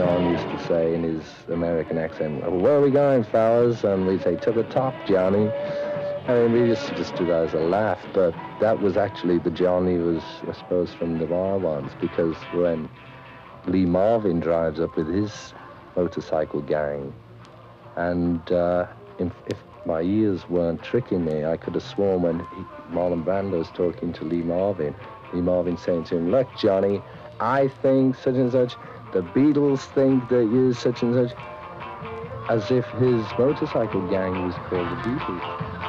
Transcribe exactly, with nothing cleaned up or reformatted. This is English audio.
John used to say in his American accent, "Well, where are we going, fellas?" And we'd say, "To the top, Johnny." I mean, we used to just do that as a laugh, but that was actually the John he was, I suppose, from the War-Ones, because when Lee Marvin drives up with his motorcycle gang, and uh, if, if my ears weren't tricking me, I could have sworn when he, Marlon Brando's talking to Lee Marvin, Lee Marvin saying to him, "Look, Johnny, I think such and such, the Beatles think that you're such and such," as if his motorcycle gang was called the Beatles.